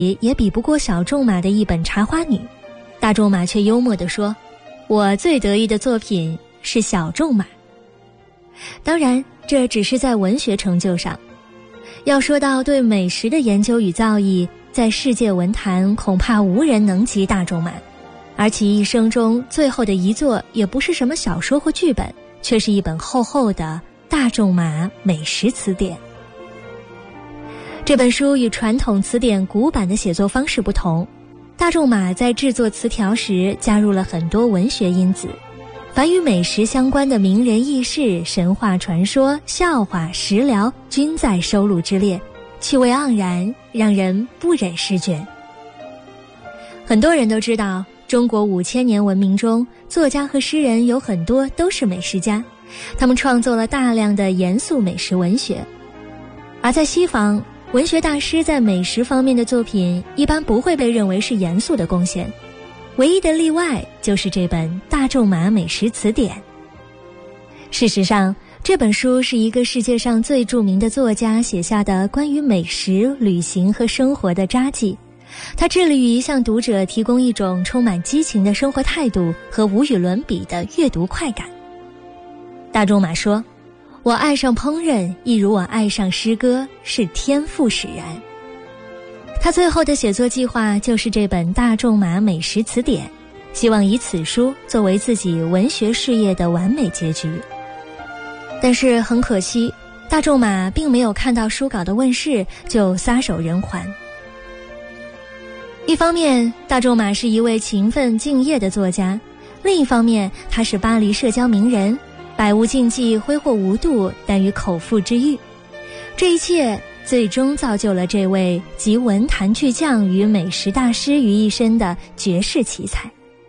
也比不过小仲马的一本《茶花女》，大仲马却幽默地说：“我最得意的作品是小仲马。”当然，这只是在文学成就上。要说到对美食的研究与造诣，在世界文坛恐怕无人能及大仲马，而其一生中最后的遗作也不是什么小说或剧本，却是一本厚厚的《大仲马美食词典》。这本书与传统词典古版的写作方式不同，大仲马在制作词条时加入了很多文学因子，凡与美食相关的名人轶事、神话传说、笑话、食疗均在收录之列，趣味盎然，让人不忍释卷。很多人都知道，中国5000年文明中，作家和诗人有很多都是美食家，他们创作了大量的严肃美食文学。而在西方，文学大师在美食方面的作品一般不会被认为是严肃的贡献，唯一的例外就是这本《大仲马美食词典》。事实上，这本书是一个世界上最著名的作家写下的关于美食、旅行和生活的札记，它致力于向读者提供一种充满激情的生活态度和无与伦比的阅读快感。大仲马说：“我爱上烹饪，一如我爱上诗歌，是天赋使然。”他最后的写作计划就是这本《大仲马美食词典》，希望以此书作为自己文学事业的完美结局。但是很可惜，大仲马并没有看到书稿的问世就撒手人寰。一方面，大仲马是一位勤奋敬业的作家，另一方面，他是巴黎社交名人，百无禁忌，挥霍无度，但于口腹之欲。这一切最终造就了这位集文坛巨匠与美食大师于一身的绝世奇才。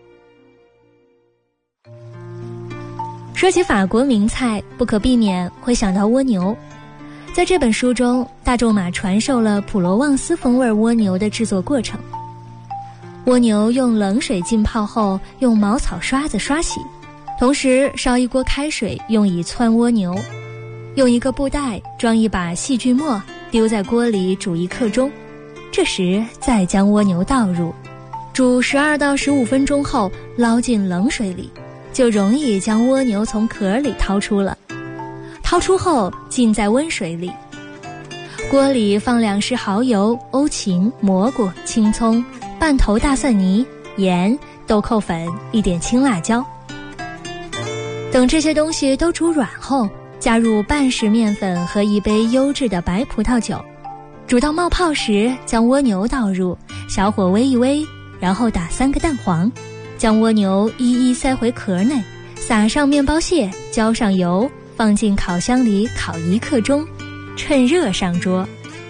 说起法国名菜，不可避免会想到蜗牛。在这本书中，大仲马传授了普罗旺斯风味蜗牛的制作过程。蜗牛用冷水浸泡后，用茅草刷子刷洗，同时烧一锅开水，用以汆蜗牛，用一个布袋装一把细菌末，丢在锅里煮1刻钟，这时再将蜗牛倒入，煮12到15分钟后捞进冷水里，就容易将蜗牛从壳里掏出了。掏出后浸在温水里，锅里放2匙蚝油、欧芹、蘑菇、青葱、半头大蒜泥、盐、豆蔻粉、一点青辣椒。等这些东西都煮软后，加入半匙面粉和1杯优质的白葡萄酒，煮到冒泡时，将蜗牛倒入，小火煨一煨，然后打3个蛋黄，将蜗牛一一塞回壳内，撒上面包屑，浇上油，放进烤箱里烤1刻钟，趁热上桌。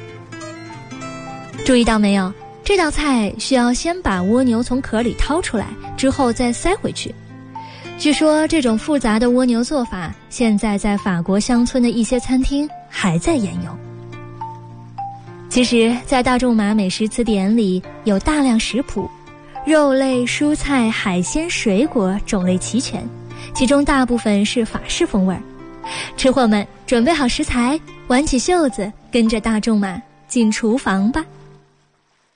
注意到没有？这道菜需要先把蜗牛从壳里掏出来，之后再塞回去。据说这种复杂的蜗牛做法，现在在法国乡村的一些餐厅还在沿用。其实，在大仲马美食词典里有大量食谱，肉类、蔬菜、海鲜、水果种类齐全，其中大部分是法式风味。吃货们准备好食材，挽起袖子，跟着大仲马进厨房吧。